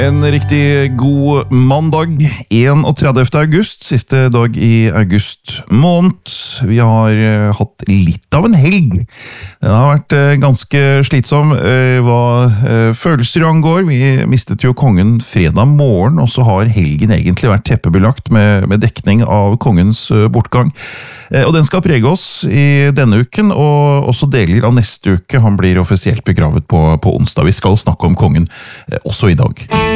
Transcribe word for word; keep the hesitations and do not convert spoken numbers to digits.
En riktig god mandag, enogtredivte august, siste dag i august måned. Vi har uh, hatt litt av en helg. Den har vært uh, ganske slitsom, uh, hva uh, følelser angår. Vi mistet jo kongen fredag morgen, og så har helgen egentlig vært teppebelagt med, med dekning av kongens uh, bortgang. Uh, og den skal prege oss i denne uken, og også deler av neste uke. Han blir offisielt begravet på, på onsdag. Vi skal snakke om kongen uh, også i dag.